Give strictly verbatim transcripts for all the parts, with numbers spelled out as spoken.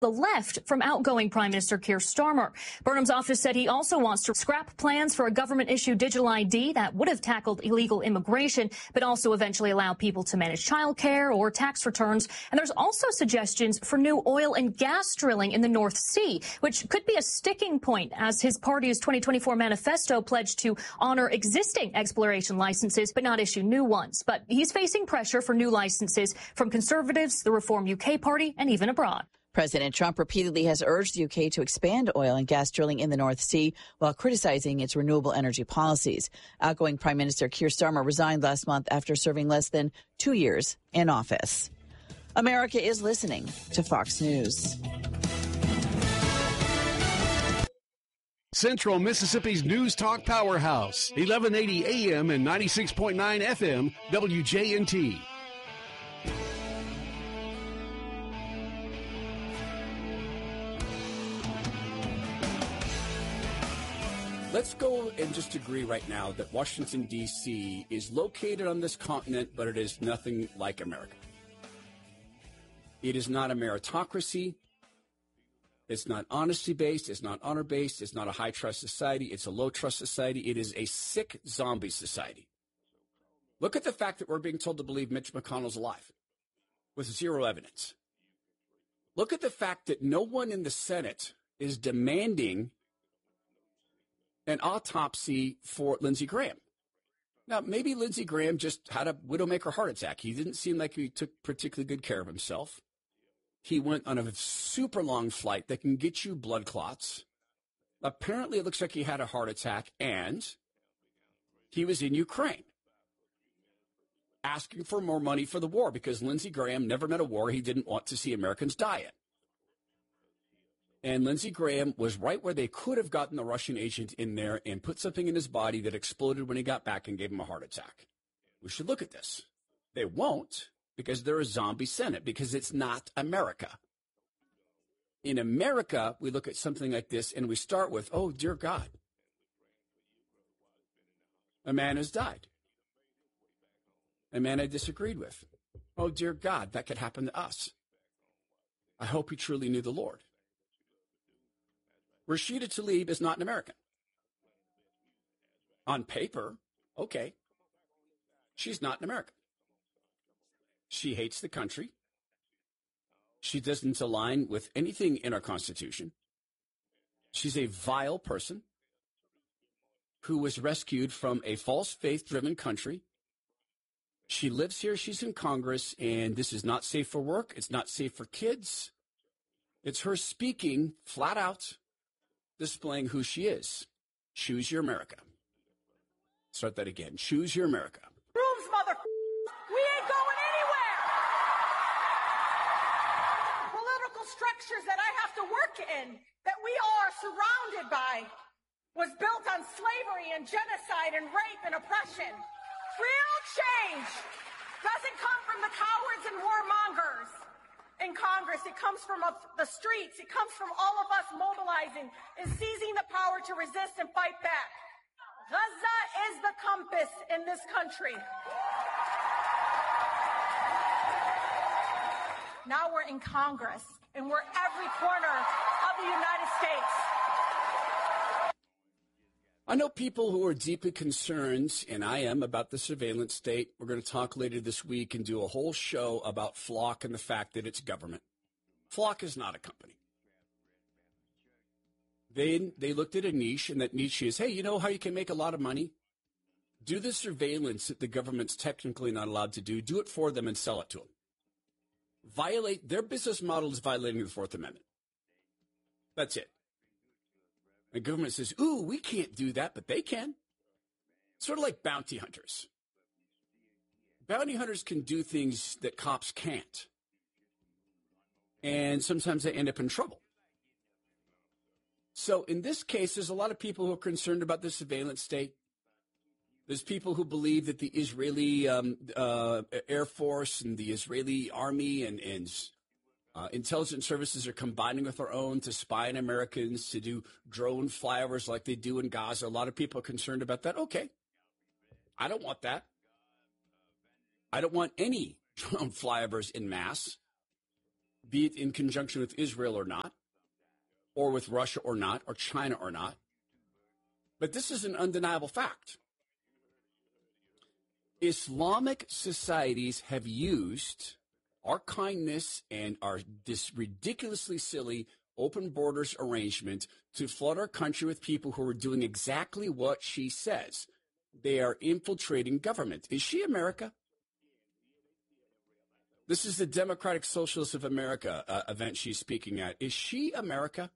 the left from outgoing Prime Minister Keir Starmer. Burnham's office said he also wants to scrap plans for a government-issued digital I D that would have tackled illegal immigration, but also eventually allow people to manage childcare or tax returns. And there's also suggestions for new oil and gas drilling in the North Sea, which could be a sticking point as his party's twenty twenty-four manifesto pledged to honor existing exploration licenses but not issue new ones. But he's facing pressure for new licenses from Conservatives, the Reform U K party, and even abroad. President Trump repeatedly has urged the U K to expand oil and gas drilling in the North Sea while criticizing its renewable energy policies. Outgoing Prime Minister Keir Starmer resigned last month after serving less than two years in office. America is listening to Fox News. Central Mississippi's News Talk Powerhouse, eleven eighty A M and ninety-six point nine F M, W J N T. Let's go and just agree right now that Washington, D C is located on this continent, but it is nothing like America. It is not a meritocracy. It's not honesty-based. It's not honor-based. It's not a high-trust society. It's a low-trust society. It is a sick zombie society. Look at the fact that we're being told to believe Mitch McConnell's alive with zero evidence. Look at the fact that no one in the Senate is demanding an autopsy for Lindsey Graham. Now, maybe Lindsey Graham just had a widowmaker heart attack. He didn't seem like he took particularly good care of himself. He went on a super long flight that can get you blood clots. Apparently, it looks like he had a heart attack, and he was in Ukraine asking for more money for the war because Lindsey Graham never met a war he didn't want to see Americans die in. And Lindsey Graham was right where they could have gotten the Russian agent in there and put something in his body that exploded when he got back and gave him a heart attack. We should look at this. They won't because they're a zombie Senate, because it's not America. In America, we look at something like this and we start with, oh, dear God, a man has died. A man I disagreed with. Oh, dear God, that could happen to us. I hope he truly knew the Lord. Rashida Tlaib is not an American. On paper, okay. She's not an American. She hates the country. She doesn't align with anything in our Constitution. She's a vile person who was rescued from a false faith-driven country. She lives here. She's in Congress, and this is not safe for work. It's not safe for kids. It's her speaking flat out, displaying who she is. Choose your America. Start that again. Choose your America. Rooms, mother. We ain't going anywhere. Political structures that I have to work in, that we are surrounded by, was built on slavery and genocide and rape and oppression. Real change doesn't come from the cowards and warmongers in Congress. It comes from the streets. It comes from all of us mobilizing and seizing the power to resist and fight back. Gaza is the compass in this country. Now we're in Congress, and we're every corner of the United States. I know people who are deeply concerned, and I am, about the surveillance state. We're going to talk later this week and do a whole show about Flock and the fact that it's government. Flock is not a company. They, they looked at a niche, and that niche is, hey, you know how you can make a lot of money? Do the surveillance that the government's technically not allowed to do. Do it for them and sell it to them. Violate their business model is violating the Fourth Amendment. That's it. The government says, ooh, we can't do that, but they can. Sort of like bounty hunters. Bounty hunters can do things that cops can't. And sometimes they end up in trouble. So in this case, there's a lot of people who are concerned about the surveillance state. There's people who believe that the Israeli um, uh, Air Force and the Israeli Army and, and Uh, intelligence services are combining with our own to spy on Americans, to do drone flyovers like they do in Gaza. A lot of people are concerned about that. Okay. I don't want that. I don't want any drone flyovers in mass. be it in conjunction with Israel or not, or with Russia or not, or China or not. But this is an undeniable fact. Islamic societies have used our kindness and our this ridiculously silly open borders arrangement to flood our country with people who are doing exactly what she says. They are infiltrating government. Is she America? This is the Democratic Socialists of America uh, event she's speaking at. Is she America?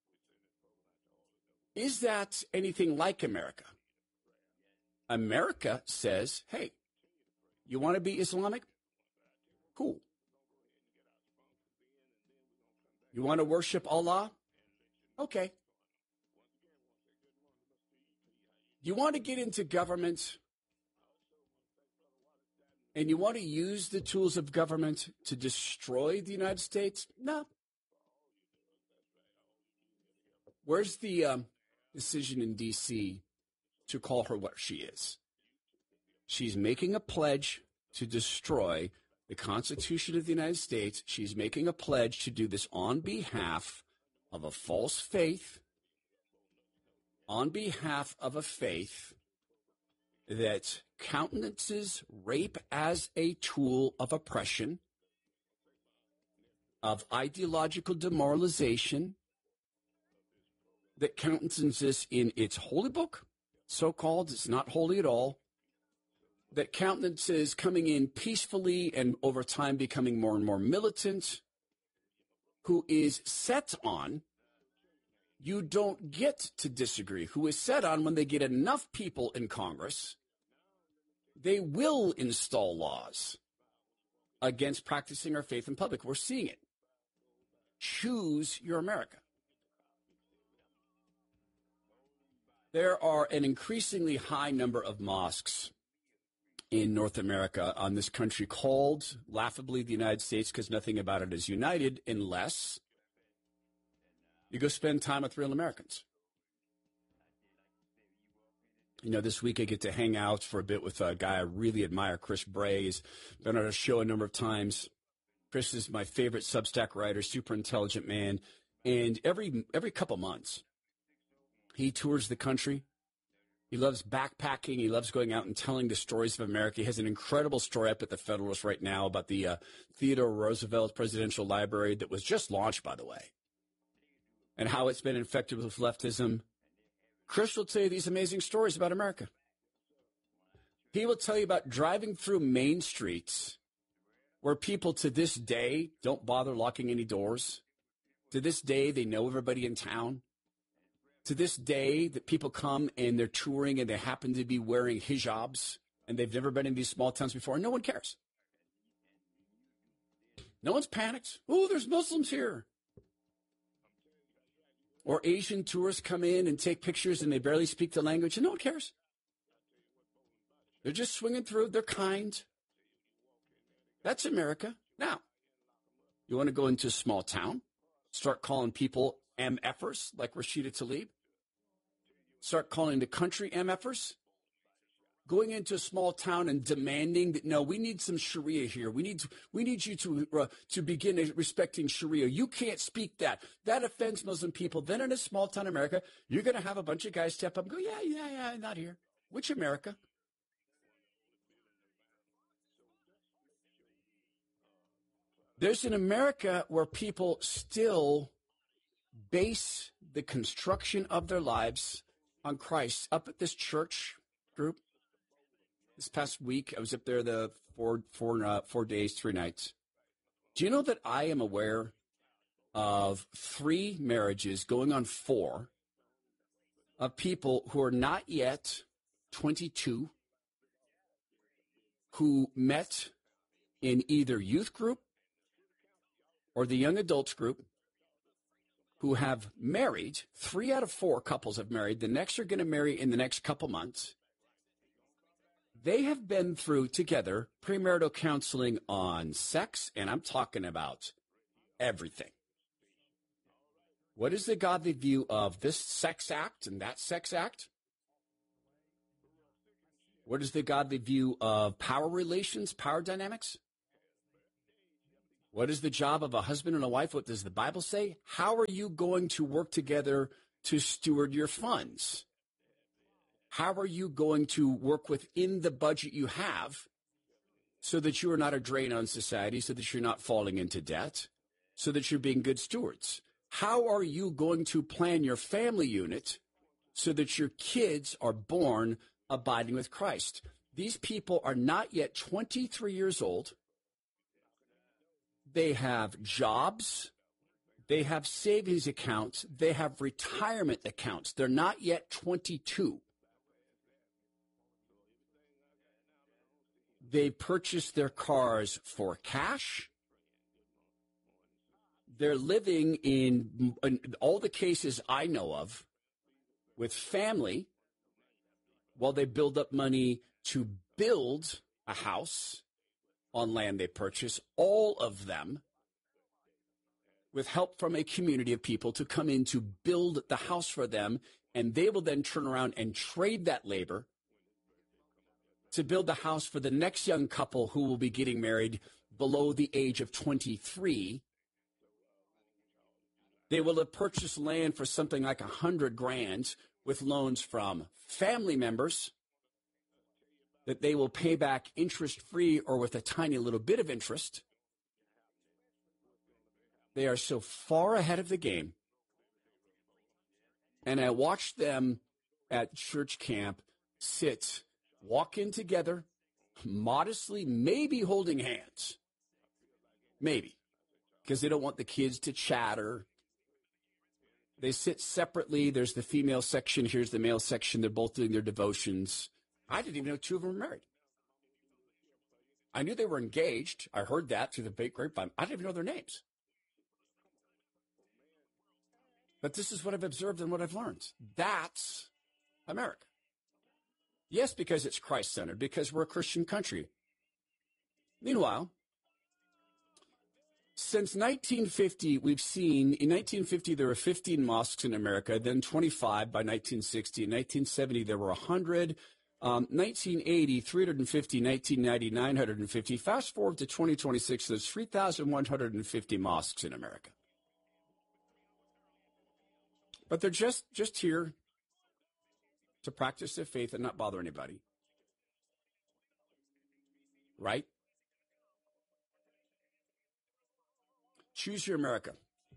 Is that anything like America? America says, hey, you want to be Islamic? Cool. You want to worship Allah? Okay. You want to get into government and you want to use the tools of government to destroy the United States? No. Where's the um, decision in D C to call her what she is? She's making a pledge to destroy the Constitution of the United States. She's making a pledge to do this on behalf of a false faith, on behalf of a faith that countenances rape as a tool of oppression, of ideological demoralization, that countenances this in its holy book, so-called, it's not holy at all, that countenances coming in peacefully and over time becoming more and more militant, who is set on, you don't get to disagree, who is set on when they get enough people in Congress, they will install laws against practicing our faith in public. We're seeing it. Choose your America. There are an increasingly high number of mosques in North America on this country called, laughably, the United States, because nothing about it is united unless you go spend time with real Americans. You know, this week I get to hang out for a bit with a guy I really admire, Chris Bray. He's been on our show a number of times. Chris is my favorite Substack writer, super intelligent man. And every every couple months, he tours the country. He loves backpacking. He loves going out and telling the stories of America. He has an incredible story up at the Federalist right now about the uh, Theodore Roosevelt Presidential Library that was just launched, by the way, and how it's been infected with leftism. Chris will tell you these amazing stories about America. He will tell you about driving through main streets where people to this day don't bother locking any doors. To this day, they know everybody in town. To this day, that people come and they're touring and they happen to be wearing hijabs and they've never been in these small towns before, and no one cares. No one's panicked. Oh, there's Muslims here. Or Asian tourists come in and take pictures and they barely speak the language and no one cares. They're just swinging through. They're kind. That's America. Now, you want to go into a small town, start calling people M Fers like Rashida Tlaib, start calling the country M Fers, going into a small town and demanding that, no, we need some Sharia here. We need to, we need you to uh, to begin respecting Sharia. You can't speak that. That offends Muslim people. Then in a small town America, you're going to have a bunch of guys step up and go, yeah, yeah, yeah, not here. Which America? There's an America where people still base the construction of their lives on Christ. Up at this church group this past week, I was up there the four, four, uh, four days, three nights. Do you know that I am aware of three marriages going on four of people who are not yet twenty-two, who met in either youth group or the young adults group, who have married? Three out of four couples have married. The next are going to marry in the next couple months. They have been through together premarital counseling on sex, and I'm talking about everything. What is the godly view of this sex act and that sex act? What is the godly view of power relations, power dynamics? What is the job of a husband and a wife? What does the Bible say? How are you going to work together to steward your funds? How are you going to work within the budget you have so that you are not a drain on society, so that you're not falling into debt, so that you're being good stewards? How are you going to plan your family unit so that your kids are born abiding with Christ? These people are not yet twenty-three years old. They have jobs. They have savings accounts. They have retirement accounts. They're not yet twenty-two. They purchase their cars for cash. They're living in, in all the cases I know of with family while they build up money to build a house on land they purchase, all of them with help from a community of people to come in to build the house for them, and they will then turn around and trade that labor to build the house for the next young couple who will be getting married below the age of twenty-three. They will have purchased land for something like a hundred grand with loans from family members that they will pay back interest-free or with a tiny little bit of interest. They are so far ahead of the game. And I watched them at church camp sit, walk in together, modestly, maybe holding hands. Maybe. Because they don't want the kids to chatter. They sit separately. There's the female section. Here's the male section. They're both doing their devotions. I didn't even know two of them were married. I knew they were engaged. I heard that through the grapevine. I didn't even know their names. But this is what I've observed and what I've learned. That's America. Yes, because it's Christ-centered, because we're a Christian country. Meanwhile, since nineteen fifty, we've seen, in nineteen fifty, there were fifteen mosques in America, then twenty-five by nineteen sixty. In nineteen seventy, there were one hundred. Um, nineteen eighty, three hundred fifty. nineteen ninety, nine hundred fifty. Fast forward to twenty twenty-six, there's three thousand one hundred fifty mosques in America. But they're just, just here to practice their faith and not bother anybody. Right? Choose your America.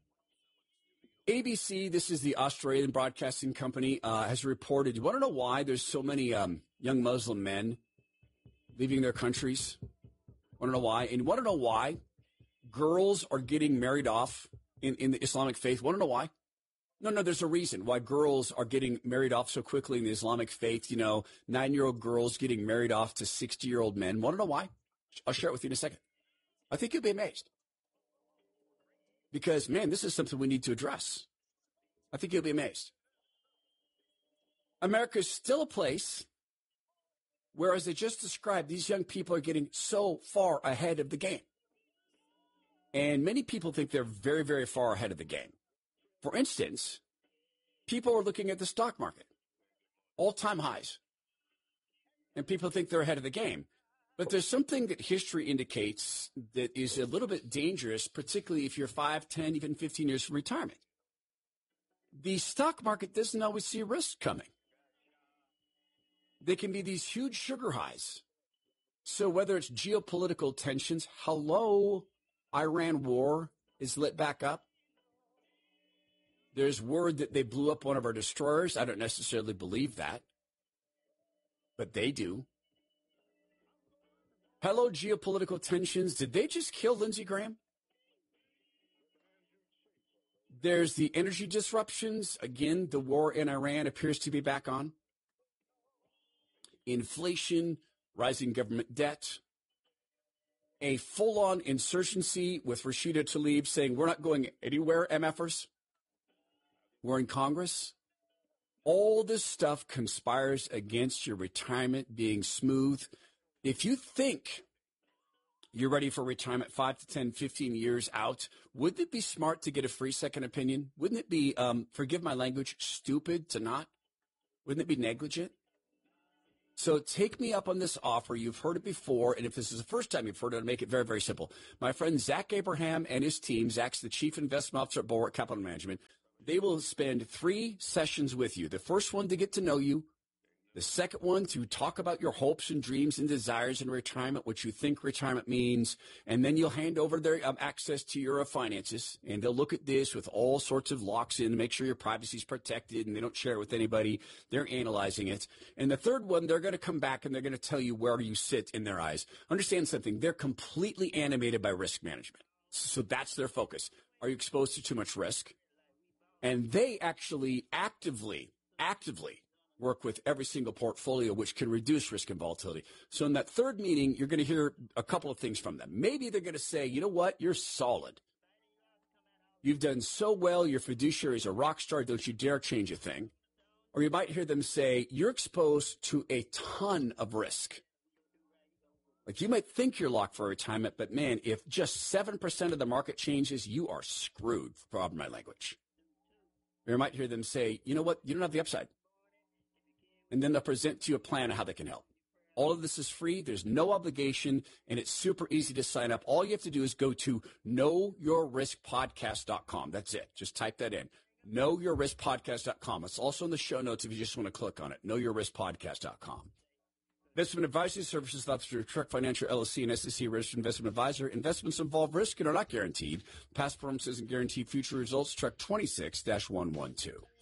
A B C, this is the Australian broadcasting company, uh, has reported, you want to know why there's so many um, young Muslim men leaving their countries? Want to know why? And you want to know why girls are getting married off in, in the Islamic faith? Want to know why? No, no, there's a reason why girls are getting married off so quickly in the Islamic faith. You know, nine-year-old girls getting married off to sixty-year-old men. Want to know why? I'll share it with you in a second. I think you'll be amazed. Because, man, this is something we need to address. I think you'll be amazed. America is still a place where, as I just described, these young people are getting so far ahead of the game. And many people think they're very, very far ahead of the game. For instance, people are looking at the stock market, all-time highs. And people think they're ahead of the game. But there's something that history indicates that is a little bit dangerous, particularly if you're five, ten, even fifteen years from retirement. The stock market doesn't always see risk coming. They can be these huge sugar highs. So whether it's geopolitical tensions, hello, Iran war is lit back up. There's word that they blew up one of our destroyers. I don't necessarily believe that, but they do. Hello, geopolitical tensions. Did they just kill Lindsey Graham? There's the energy disruptions. Again, the war in Iran appears to be back on. Inflation, rising government debt, a full-on insurgency with Rashida Tlaib saying, we're not going anywhere, MFers. We're in Congress. All this stuff conspires against your retirement being smooth. If you think you're ready for retirement five to ten, fifteen years out, wouldn't it be smart to get a free second opinion? Wouldn't it be, um, forgive my language, stupid to not? Wouldn't it be negligent So take me up on this offer. You've heard it before, and if this is the first time you've heard it, I'll make it very, very simple. My friend Zach Abraham and his team, Zach's the Chief Investment Officer at Bulwark Capital Management, they will spend three sessions with you. The first one to get to know you. The second one to talk about your hopes and dreams and desires in retirement, what you think retirement means. And then you'll hand over their um, access to your uh, finances. And they'll look at this with all sorts of locks in to make sure your privacy is protected and they don't share it with anybody. They're analyzing it. And the third one, they're going to come back and they're going to tell you where you sit in their eyes. Understand something. They're completely animated by risk management. So that's their focus. Are you exposed to too much risk? And they actually actively, actively work with every single portfolio, which can reduce risk and volatility. So in that third meeting, you're going to hear a couple of things from them. Maybe they're going to say, you know what? You're solid. You've done so well. Your fiduciary is a rock star. Don't you dare change a thing. Or you might hear them say, you're exposed to a ton of risk. Like you might think you're locked for retirement, but man, if just seven percent of the market changes, you are screwed, pardon my language. Or you might hear them say, you know what? You don't have the upside. And then they'll present to you a plan of how they can help. All of this is free. There's no obligation, and it's super easy to sign up. All you have to do is go to know your risk podcast dot com. That's it. Just type that in. know your risk podcast dot com. It's also in the show notes if you just want to click on it. know your risk podcast dot com. Investment advisory services offered through Trek Financial L L C and S E C registered investment advisor. Investments involve risk and are not guaranteed. Past performance isn't guaranteed. Future results. Trek twenty-six dash one twelve.